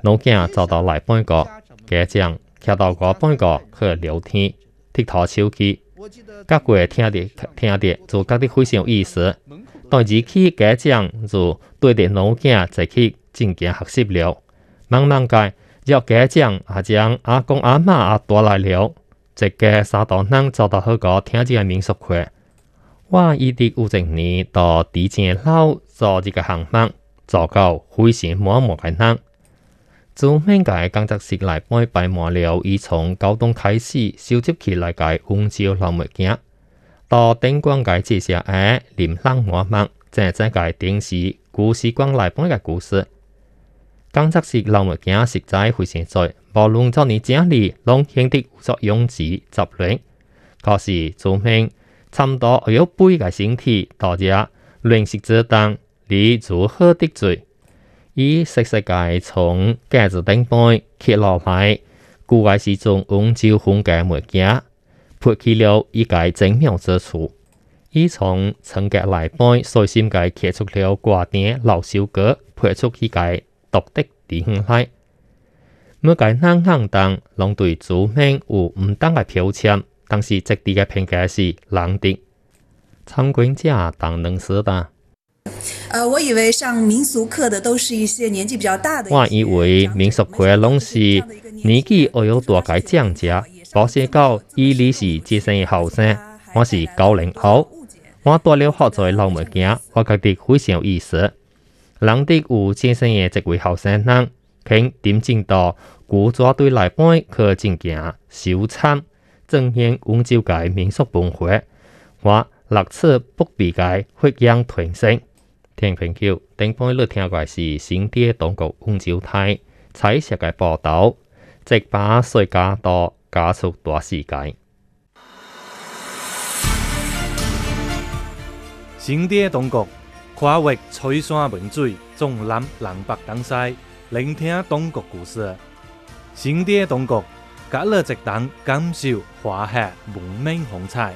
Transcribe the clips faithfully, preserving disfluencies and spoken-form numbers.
老囝走到来半个，家長徛到我半個去聊天，踢頭手機。各位聽着聽着就覺得非常有意思。但而去家長就對着老囝就去正經學習了。慢慢間，若家長也將阿公阿媽也帶來了，一個三大人走到嗰個聽這個民俗課。我一直有一年到地前樓做這個項目，做到非常滿滿嘅人。做咩嘅工作室來擺擺滿了，已從高中開始收集起來嘅溫州老物件，到燈光嘅介紹誒琳琅滿目，正正嘅電視故事講來擺嘅故事。工作室老物件實在非常多，無論做你家裡攏顯得有作用之雜亂。可是做咩差唔多有背嘅身體，大家亂食之當，你如何得罪？以細細個從架子頂背揭落來，古嘅是種溫州風嘅物件，撥起了一個精妙之處。以從層格來背，細心嘅揭出了掛點老小哥，撥出一個獨特地方來。每個人行當攏對做咩有唔同嘅標籤，但是質地嘅評價是冷的。參觀者當能識的。 呃，我以為上民俗課的都是一些年紀比較大的。 我以為民俗課攏是年紀我有大概長者，保險到伊你是接生嘅後生，我是九零後，我帶了學在老物件，我覺得非常有意思。難得有接生嘅一位後生人，肯點正到古早對來本去正經收參，彰顯溫州嘅民俗文化，我樂此不疲嘅發揚傳承。聽朋友，頂半日聽過是新店當局溫州台彩色嘅報道，即把水加多加速大世界。 新店當局跨越吹山文水，縱覽南北東西，聆聽當局故事。新店當局隔了一檔感受華夏文明風采。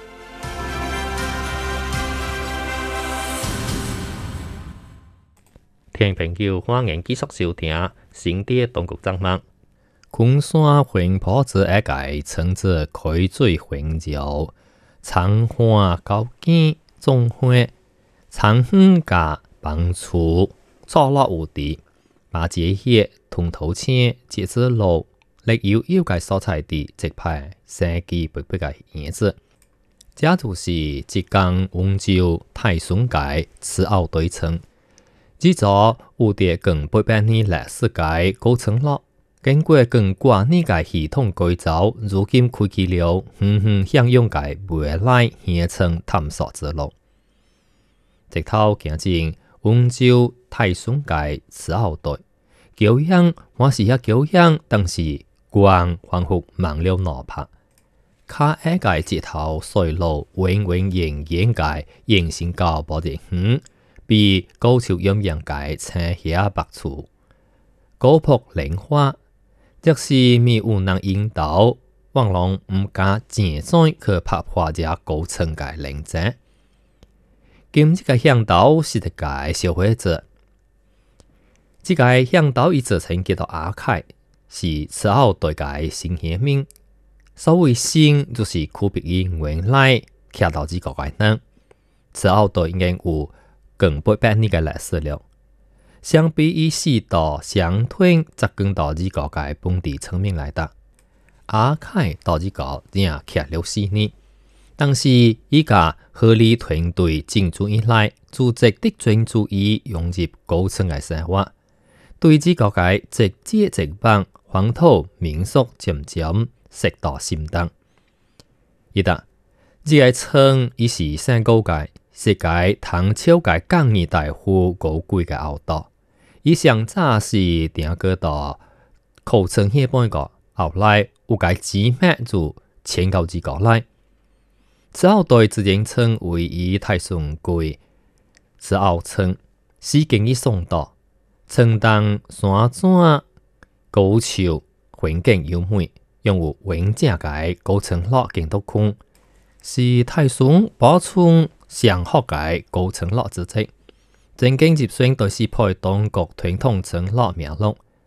聽朋友，歡迎繼續收聽新店當局節目。昆山環坡子一個稱之開水環繞，長花高見種花，長遠加幫助坐落有地，把這些通頭青節子路，歷有有個所在地即派生機勃勃嘅樣子。這就是浙江溫州太順街慈澳對稱。只座有啲更八百年歷史嘅古村落，經過更掛呢個系統改造，如今開啟了遠遠向陽嘅未來鄉村探索之路。直頭行進溫州太順街慈澳隊，橋樣還是一橋樣，但是光仿佛忘了腦拍。卡一個直頭水路永永遠遠嘅形成到無地遠。比高潮陰陽界青霞白處，高瀑蓮花，即是未有人引導，望龍唔加前載去拍破這高層嘅靈者。今這個向導是一個消費者，這個向導已自稱叫做阿凱，是慈澳對嘅新縣名。所謂新就是區別於原來徛到這個嘅人，慈澳對應該有更八百年嘅歷史了，相比於四道相推，則更到呢個嘅本地層面來得。阿凱到呢個仍徛了四年，但是依家合理團隊進駐以來，組織的專注於融入高層嘅生活，對呢個嘅直接直幫黃土民俗漸漸識到心得。而得呢個層已是上高界。世界唐朝嘅工業大戶高貴嘅後道，以上早是定個到口稱迄半個，後來有個紙脈就遷到這個來。慈澳對自然稱為以太順街慈澳稱，始建於宋代，稱當山川高潮，環境優美，擁有穩正嘅高層落建築區，是太順保存上學嘅高層落之稱，正經接選對是配當局傳統層落名錄，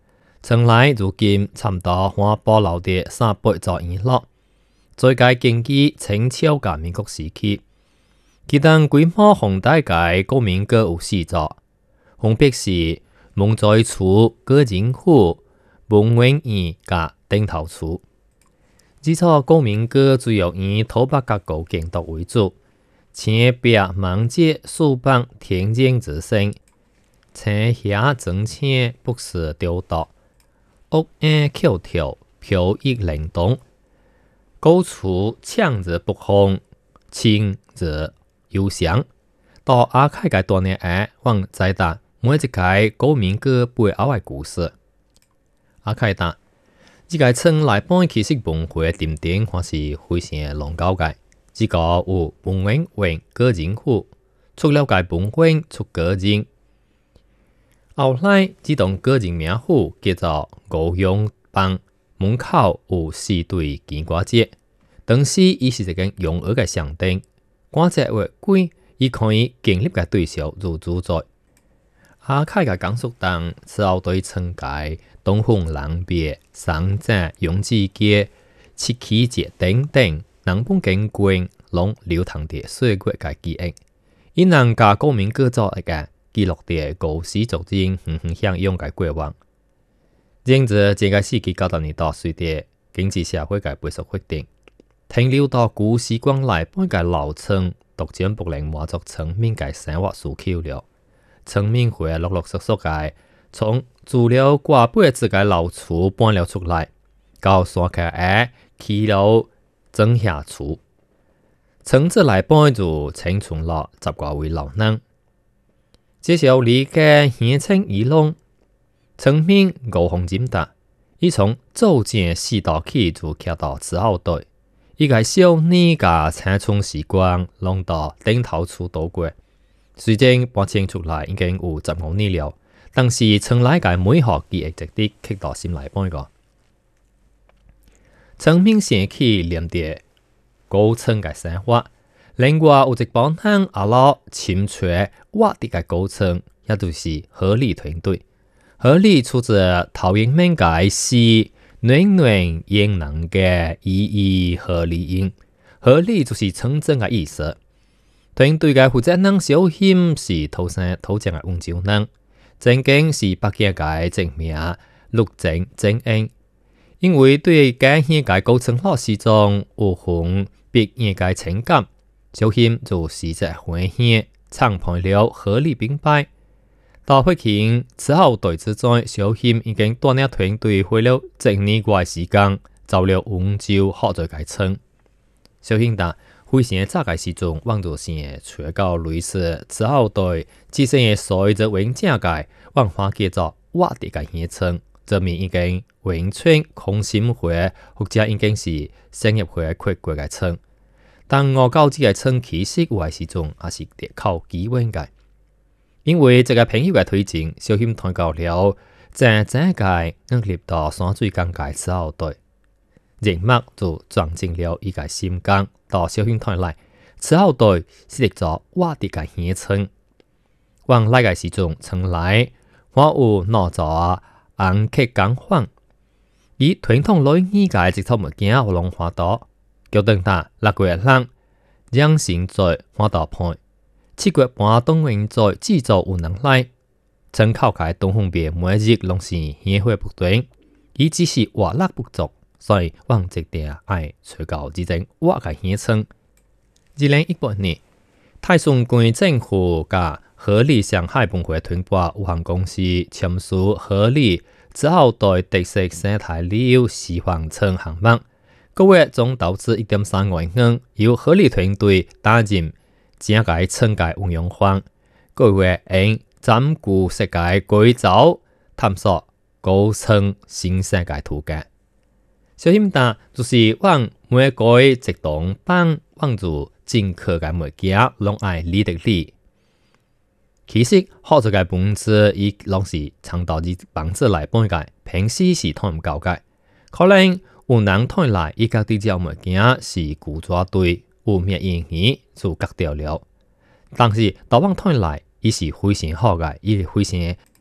村内如今差不多还保留着三百座院落，最佳经济清朝甲民国时期，其中规模宏大嘅古民阁有四座，分别是蒙仔厝、葛仁府、文苑院甲顶头厝。这座古民阁主要以土白甲古建筑为主，前壁门阶树板天井之声，青霞整青不时雕琢。屋檐翘跳，飘逸灵动。古厝墙着不风，清着幽香。到阿凯嘅多年下，往再达每一个古民阁背后嘅故事。阿凯达，这个村内本其实文化嘅顶点，还是非常long久嘅。这个有文苑园、葛仁府，出了解文苑出葛仁。后来，这栋个人名府叫做吴用帮，门口有四对金瓜节，当时伊是一间用鹅嘅象征。瓜节越贵，伊可以建立嘅对象如主宰。阿凯嘅讲述中，此后对村界、东风狼别、三井、永志街、七喜节等等，人本景观拢流淌着岁月嘅记忆。伊能甲古民阁做一个。記錄着古時族人遠遠向勇嘅過往。然而，這個世紀九十年代隨着經濟社會嘅倍速發展，停留到古時光內半個老村，逐漸不能滿足村民嘅生活需求了。村民會陸陸續續嘅從住了掛背自嘅老厝搬了出來，到山腳下起了整下厝。村子內半就清存了十多位老人。接受你嘅鄉村議論，村民高風佔達，伊從組建四道起就徛到此後隊，伊個少年甲青春時光攏到頂頭厝度過。雖然搬遷出來已經有十五年了，但是村內嘅每項記憶值得刻到心內半個。村民想起念着古村嘅生活。另外有一幫人阿老深吹挖地嘅古村，也就是合力團隊。合力出自陶淵明嘅詩“暖暖炎能嘅意義合力應”，合力就是村鎮嘅意思。團隊嘅負責人小謙是土生土長嘅溫州人，正經是北京嘅正名陸正正英。因為對家鄉嘅古村落時中有份別樣嘅情感。小謙就時值歡喜，參判了合力兵敗。到北京此後隊之中，小謙已經帶領團隊花了一年多時間，走了溫州好多個村。小謙達非常早嘅時陣，往做先找到類似此後隊自身嘅所謂永正界，往花叫做挖地嘅鄉村，證明已經永村空心會或者已經是商業會擴過嘅村。但我交知嘅村其實有嘅時陣也是得靠機運嘅，因為這個朋友嘅推薦，小謙談到了正正界硬入到山水間界此後隊，人脈就撞進了伊個心間。到小謙談來，此後隊是一座挖地嘅鄉村。往來嘅時陣，村內我有攞咗紅客講話，以傳統內語嘅直頭物件我攏看到。叫等他六月人，兩成在花道判，七月半東運在製造有能力，村口嘅東風邊每日攏是煙火不斷，伊只是活力不足，所以往一定愛找到這種活嘅鄉村。二零一八年，太順縣政府甲合力上海文化團隊有限公司簽署合力之後對特色生態旅遊示範村項目。個月總投資一點三萬元，由合力團隊擔任整個村界運用方。個月因佔據世界規劃探索古村新世界圖嘅。小謙達就是往每個一棟幫幫助進口嘅物件，攏愛理得理。其實好多嘅本質，伊攏是倡導以幫助來幫嘅，平時是睇唔夠嘅，可能。有人睇來，伊家啲隻物件是古抓對，有咩意義就割掉了。但是到往睇來，伊是非常好嘅，伊非常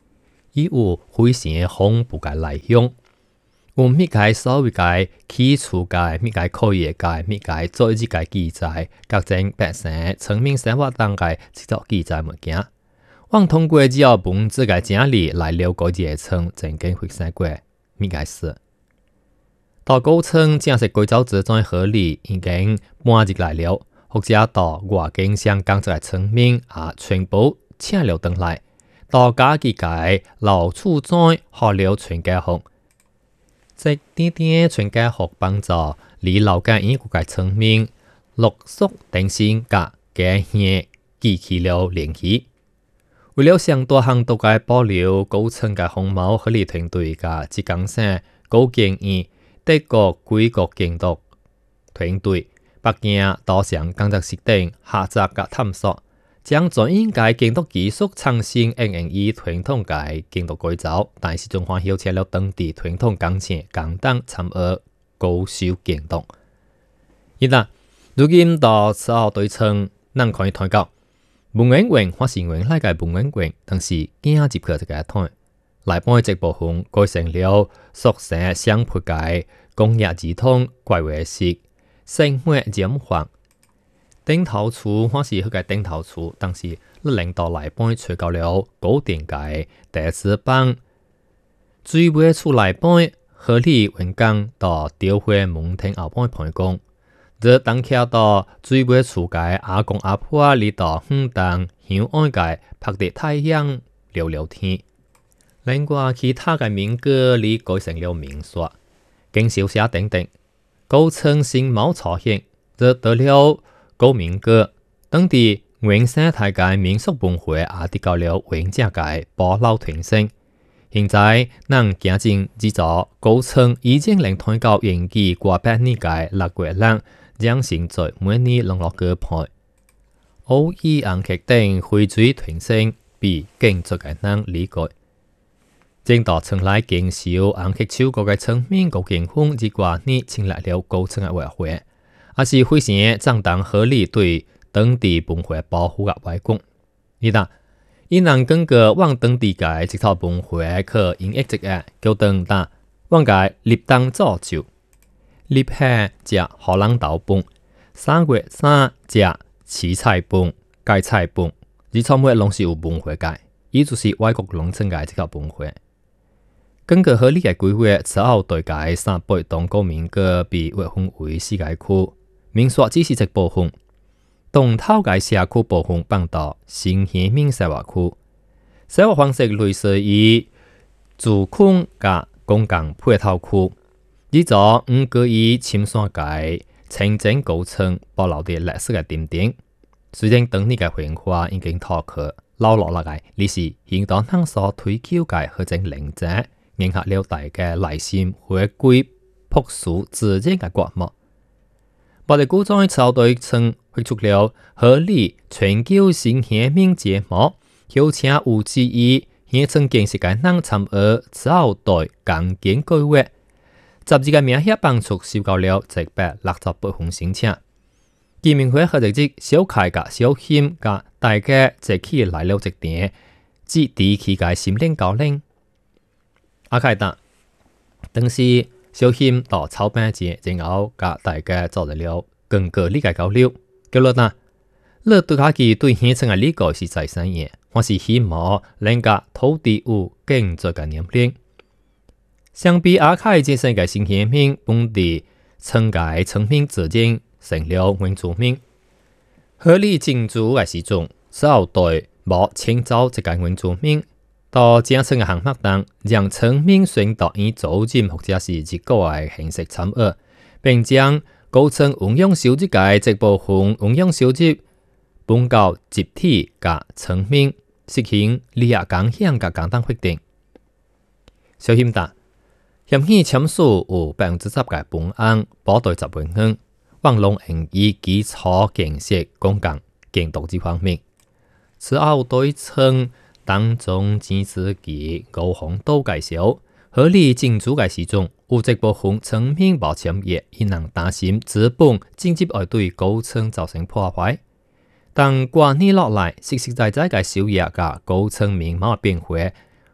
伊有非常丰富嘅内容，有乜嘅所謂嘅起初嘅乜嘅科學嘅乜嘅做一嘅記載，各種百姓村民生活當嘅製作記載物件。我通過只有文字嘅整理來了解這層曾經發生過乜嘅事。到高層正式改造這種合理已經半日來了，或者到外景上工作嘅村民啊，全部請了登來，到家己嘅老厝莊學了全家福，即啲啲全家福幫助離老家遠古嘅村民陸續定先甲家鄉記起了聯繫。為了上多行動嘅保留高層嘅紅毛合理團隊嘅職工生高建議德國貴國建築團隊北京多項工作設定下集嘅探索，將專業嘅建築技術創新應用於傳統嘅建築改造，但是仲還邀請了當地傳統工程工黨參與高手建築。而嗱，如今到十號對稱，咱可以睇到文苑園或是原來嘅文苑園，但是間接佢一個台。內部嘅這部分改成了宿舍商鋪嘅工業系統規劃式生活染坊。頂頭厝或是佢嘅頂頭厝，但是領導內部吹到了高電嘅第四棒，最尾厝內部合理運工到雕花門廳後半盤工，則當橋到最尾厝嘅阿公阿婆嚟到遠東向岸嘅拍啲太陽聊聊天。另外其他嘅民歌里改成了民宿、經小寫等等，高層新貌出現，則得了高民歌。當地原生態嘅民俗文化也得到了完整嘅保留傳承。現在咱行進制作高層已經能睇到延期過百年嘅六月人，將成在每年農樂歌派。偶爾紅劇等匯聚傳承，比建築嘅人理解。正到村內經手紅劇超過嘅村民高建峰之過年請來了高層嘅委會，也是非常正當合理對當地文化保護嘅外公。而嗱，伊能根據往當地嘅這套文化可演繹嘅叫當打，往嘅立當造就，立夏食荷蘭豆飯，三月三食蕲菜飯、芥菜飯，呢種乜攏是有文化嘅，伊就是外國農村嘅這套文化。根據合理嘅規劃，此後對界三百棟高民歌被劃分為四個區，民宿只是一部分。東頭嘅社區部分放到新興民生活區，生活方式類似於住區加公共配套區。呢座五個以深山界清整高層保留啲歷史嘅點點，雖然當年嘅文化已經脫去留落嚟嘅，呢是現當當所推求嘅合整靈者。迎合了大嘅內心回歸樸素自然嘅國幕。我哋古裝朝對稱推出了合理全球性顯明節目，邀請有志於現層建設嘅人參與朝對共建計劃。雜誌嘅名額幫助收到了一百六十八份申請。見面會或者即小開嘅小謙嘅大家一起來了一點，接地氣嘅心靈交流。阿凱達，當時小謙到草班節，然後甲大家做咗了更個理解交流。叫落嗱，你對家己對現層嘅理解是在生嘢，我是希望能甲土地有更多嘅年齡。相比阿凱這些嘅新鮮民，本地村界村民之間成了原住民。合理建築嘅時種，稍對冇遷走一個原住民。到正村嘅項目當，讓村民選擇以組織或者是結構嘅形式參與，並將高層運用收入嘅這部分運用收入分到集體嘅村民，實行利益共享嘅共同決定。小謙達，協議簽署有百分之十嘅本案，保對十萬元，網絡營以基礎建設公共建築這方面，此後對稱。當中支持其高峰度介紹合理建築嘅時鐘，有一部分村民無簽約，因能擔心資本直接會對高層造成破壞。但過年落來，實實在在嘅收益嘅高層面貌變化，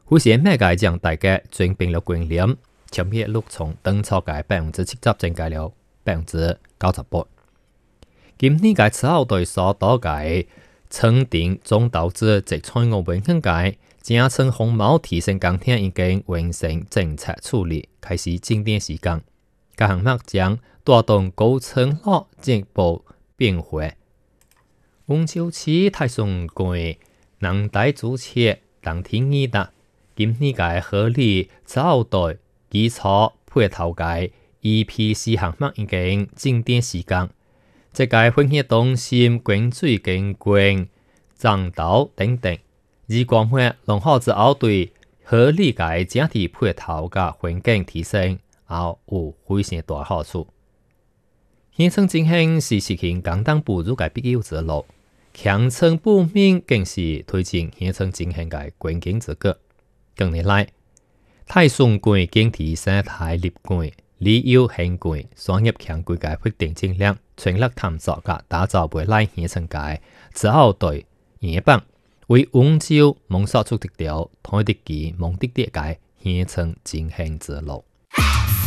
會先咩界將大家轉變了觀念，前面率從當初嘅百分之七十增加了百分之九十八。今年嘅此後對所多嘅成定總導致直採我本境界，加成紅毛提升鋼鐵已經完成政策處理，開始整點時間。各項目將帶動高層落進一步變化。溫州市太松區能大主持當天議達，今年嘅合理此後對基礎配套嘅 E P C 項目已經整點時間。即係分析中心、供水經管、長道等等，而光會融合之後對合理嘅整體配套嘅環境提升，也有非常大好處。縣城進行是實行簡單步入嘅必要之路，強城布面更是推進縣城進行嘅關鍵之舉。近年來，太松區經提生態立區、旅遊興區、商業強區嘅發展戰略，全力探索及打造未來縣城嘅之後對野邦，為溫州夢想出的條台的基夢的的嘅縣城進行之路。